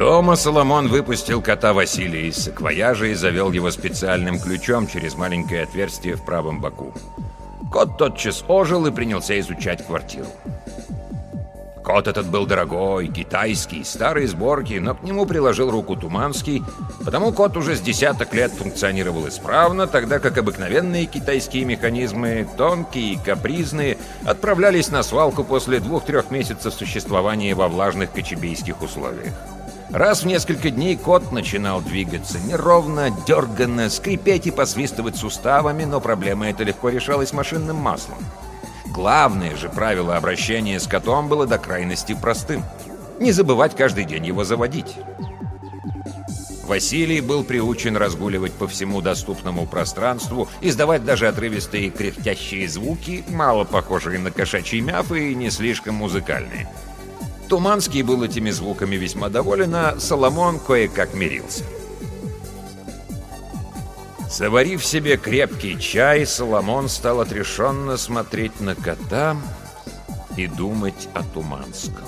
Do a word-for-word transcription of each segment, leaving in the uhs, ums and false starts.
Дома Соломон выпустил кота Василия из саквояжа и завел его специальным ключом через маленькое отверстие в правом боку. Кот тотчас ожил и принялся изучать квартиру. Кот этот был дорогой, китайский, старой сборки, но к нему приложил руку Туманский, потому кот уже с десяток лет функционировал исправно, тогда как обыкновенные китайские механизмы, тонкие и капризные, отправлялись на свалку после двух-трех месяцев существования во влажных кочебейских условиях. Раз в несколько дней кот начинал двигаться неровно, дерганно, скрипеть и посвистывать суставами, но проблема эта легко решалась машинным маслом. Главное же правило обращения с котом было до крайности простым. Не забывать каждый день его заводить. Василий был приучен разгуливать по всему доступному пространству, издавать даже отрывистые кряхтящие звуки, мало похожие на кошачий мяв и не слишком музыкальные. Туманский был этими звуками весьма доволен, а Соломон кое-как мирился. Заварив себе крепкий чай, Соломон стал отрешенно смотреть на кота и думать о Туманском.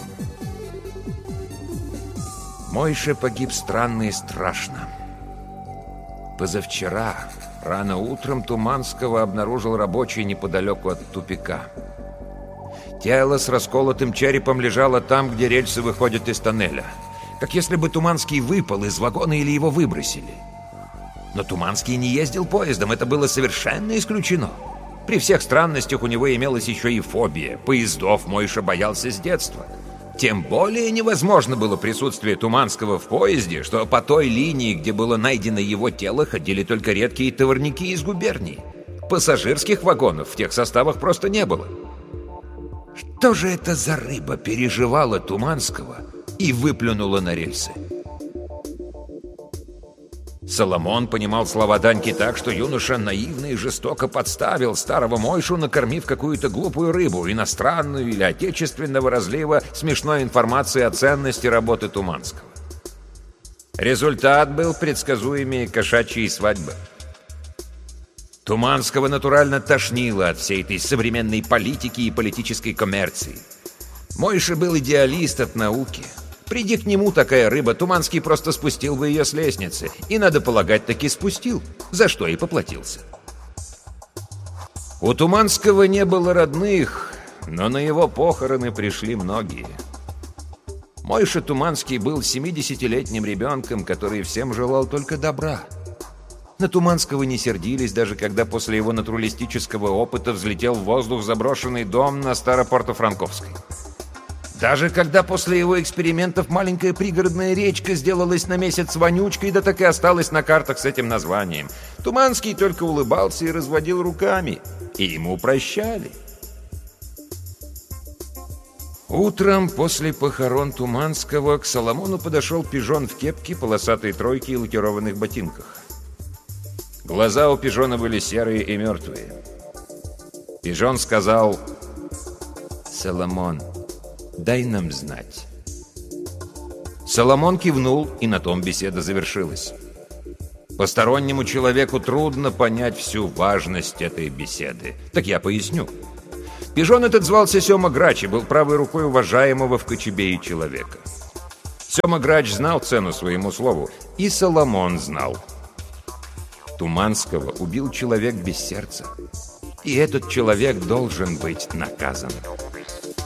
Мойша погиб странно и страшно. Позавчера, рано утром, Туманского обнаружил рабочий неподалеку от тупика. Тело с расколотым черепом лежало там, где рельсы выходят из тоннеля, как если бы Туманский выпал из вагона или его выбросили. Но Туманский не ездил поездом, это было совершенно исключено. При всех странностях у него имелась еще и фобия. Поездов Мойша боялся с детства. Тем более невозможно было присутствие Туманского в поезде, что по той линии, где было найдено его тело, ходили только редкие товарники из губернии. Пассажирских вагонов в тех составах просто не было. Что же это за рыба переживала Туманского и выплюнула на рельсы? Соломон понимал слова Даньки так, что юноша наивно и жестоко подставил старого Мойшу, накормив какую-то глупую рыбу, иностранную или отечественного разлива, смешной информации о ценности работы Туманского. Результат был предсказуемее кошачьей свадьбы. Туманского натурально тошнило от всей этой современной политики и политической коммерции. Мойша был идеалист от науки. Приди к нему такая рыба, Туманский просто спустил бы ее с лестницы. И, надо полагать, таки спустил, за что и поплатился. У Туманского не было родных, но на его похороны пришли многие. Мойша Туманский был семидесятилетним ребенком, который всем желал только добра. На Туманского не сердились, даже когда после его натуралистического опыта взлетел в воздух заброшенный дом на Старопорто-Франковской. Даже когда после его экспериментов маленькая пригородная речка сделалась на месяц вонючкой, да так и осталась на картах с этим названием, Туманский только улыбался и разводил руками, и ему прощали. Утром после похорон Туманского к Соломону подошел пижон в кепке, полосатой тройке и лакированных ботинках. Глаза у пижона были серые и мертвые. Пижон сказал: «Соломон, дай нам знать». Соломон кивнул, и на том беседа завершилась. Постороннему человеку трудно понять всю важность этой беседы. Так я поясню. Пижон этот звался Сема Грач и был правой рукой уважаемого в Кочебее человека. Сема Грач знал цену своему слову, и Соломон знал. Туманского убил человек без сердца, и этот человек должен быть наказан.